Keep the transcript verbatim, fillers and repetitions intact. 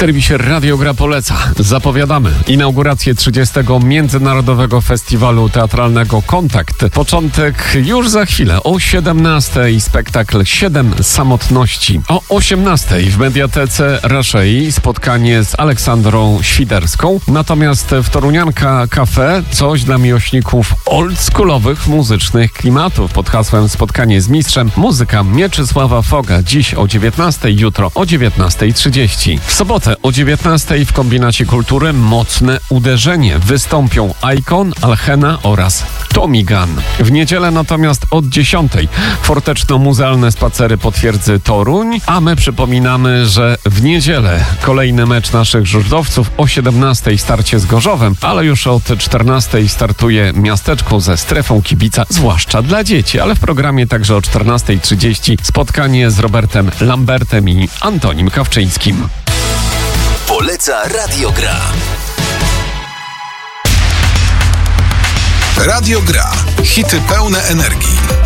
serwisie Radio Gra poleca. Zapowiadamy inaugurację trzydziestego Międzynarodowego Festiwalu Teatralnego Kontakt. Początek już za chwilę o siedemnastej. Spektakl Siedem Samotności. O osiemnastej w Mediatece Raszei spotkanie z Aleksandrą Świderską. Natomiast w Torunianka Cafe coś dla miłośników oldschoolowych muzycznych klimatów pod hasłem Spotkanie z mistrzem. Muzyka Mieczysława Foga. Dziś o dziewiętnastej, jutro o dziewiętnastej trzydzieści. W sobotę o dziewiętnastej w Kombinacie Kultury Mocne Uderzenie. Wystąpią Icon, Alchena oraz Tommy Gun. W niedzielę natomiast od dziesiątej forteczno-muzealne spacery po twierdzy Toruń, a my przypominamy, że w niedzielę kolejny mecz naszych żużlowców o siedemnastej starcie z Gorzowem, ale już od czternastej startuje miasteczko ze strefą kibica, zwłaszcza dla dzieci, ale w programie także o czternastej trzydzieści spotkanie z Robertem Lambertem i Antonim Kawczyńskim. Poleca Radio Gra. Radio Gra. Hity pełne energii.